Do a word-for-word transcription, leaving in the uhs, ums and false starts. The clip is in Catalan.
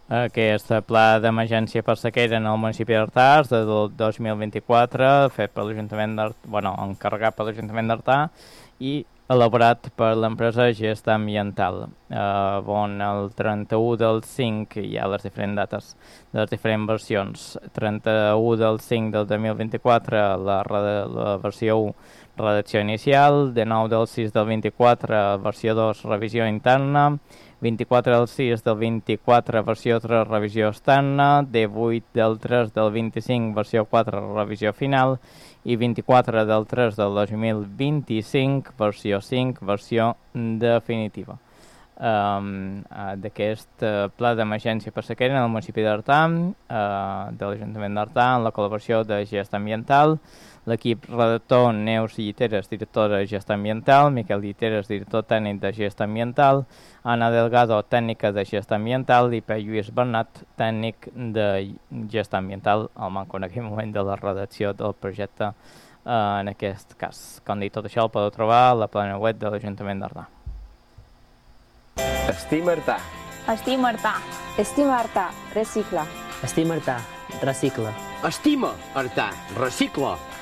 aquest pla d'emergència per sequera en el municipi d'Artà és del dos mil vint-i-quatre, fet per l'Ajuntament d'Artà, bueno, encarregat per l'Ajuntament d'Artà i elaborat per l'empresa Gesta Ambiental, eh, on el trenta-u del cinc, hi ha les diferents dates de les diferents versions, trenta-u del cinc del dos mil vint-i-quatre, la, la versió u, redacció inicial, dinou del sis del vint-i-quatre, versió dos, revisió interna, vint-i-quatre del sis del vint-i-quatre, versió tres, revisió externa, divuit del tres del vint-i-cinc, versió quatre, revisió final, i vint-i-quatre del tres del dos mil vint-i-cinc, versió cinc, versió definitiva. Um, uh, d'aquest uh, pla d'emergència per sequera en el municipi d'Artà, uh, de l'Ajuntament d'Artà, en la col·laboració de Gesta Ambiental, l'equip redactor Neus Lliteres, directora de Gesta Ambiental, Miquel Lliteres, director tècnic de Gesta Ambiental, Ana Delgado, tècnica de Gesta Ambiental, i Pep Lluís Bernat, tècnic de Gesta Ambiental, el manco en aquell moment de la redacció del projecte uh, en aquest cas. Com dit, tot això el podeu trobar a la plana web de l'Ajuntament d'Artà. Estima Artà. Estima Artà. Estima Artà, recicla. Estima Artà, recicla. Estima Artà, recicla.